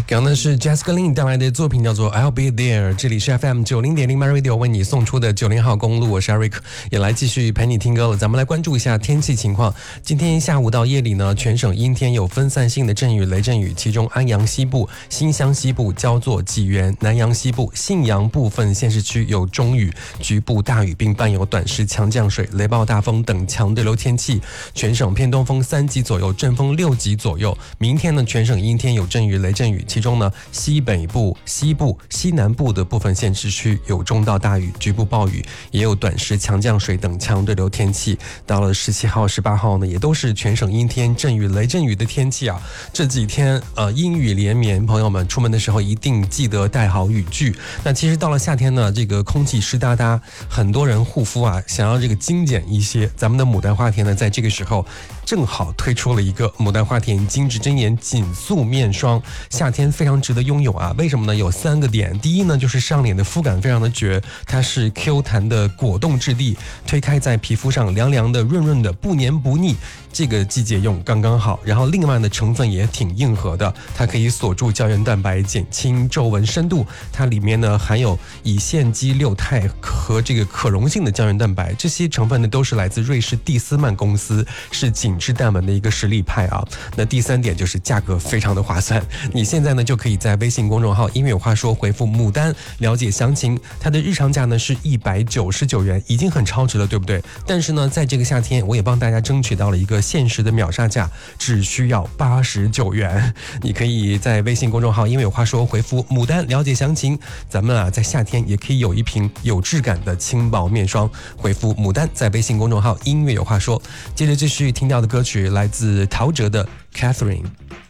刚刚是 Jessica Lin 带来的作品叫做 I'll Be There， 这里是 FM 90.0 MyRadio 为你送出的90号公路，我是 Eric， 也来继续陪你听歌了。咱们来关注一下天气情况。今天下午到夜里呢，全省阴天，有分散性的阵雨、雷阵雨，其中安阳西部、新乡西部、焦作、济源、南阳西部、信阳部分县市区有中雨，局部大雨，并伴有短时强降水、雷暴大风等强对流天气。全省偏东风3级左右，阵风6级左右。明天呢，全省阴天，有阵雨、雷阵雨，其中呢，西北部、西部、西南部的部分县市区有中到大雨，局部暴雨，也有短时强降水等强对流天气。到了17号、18号呢，也都是全省阴天、阵雨、雷阵雨的天气啊。这几天阴雨连绵，朋友们出门的时候一定记得带好雨具。那其实到了夏天呢，这个空气湿哒哒，很多人护肤啊，想要这个精简一些。咱们的牡丹花田呢，在这个时候正好推出了一个牡丹花田精致真颜紧塑面霜，夏天非常值得拥有啊！为什么呢？有3个点。第一呢，就是上脸的肤感非常的绝，它是 Q 弹的果冻质地，推开在皮肤上凉凉的、润润的，不黏不腻。这个季节用刚刚好。然后另外的成分也挺硬核的，它可以锁住胶原蛋白，减轻皱纹深度。它里面呢含有乙酰基六肽和这个可溶性的胶原蛋白，这些成分呢都是来自瑞士蒂斯曼公司，是紧致淡纹的一个实力派啊。那第3点就是价格非常的划算，你现在呢就可以在微信公众号音乐有话说回复牡丹了解详情。它的日常价呢是199元，已经很超值了，对不对？但是呢，在这个夏天，我也帮大家争取到了一个限时的秒杀价，只需要89元。你可以在微信公众号音乐有话说回复牡丹了解详情。咱们啊，在夏天也可以有一瓶有质感的轻薄面霜，回复牡丹，在微信公众号音乐有话说。接着继续听到的歌曲来自陶喆的 Catherine。